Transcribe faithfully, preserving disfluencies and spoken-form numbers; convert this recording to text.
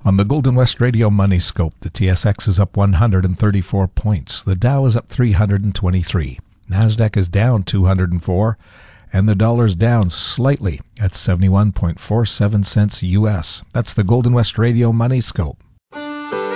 On the Golden West Radio Money Scope, the T S X is up one hundred thirty-four points. The Dow is up three hundred twenty-three. NASDAQ is down two hundred four. And the dollar's down slightly at seventy-one point four seven cents U S. That's the Golden West Radio Money Scope.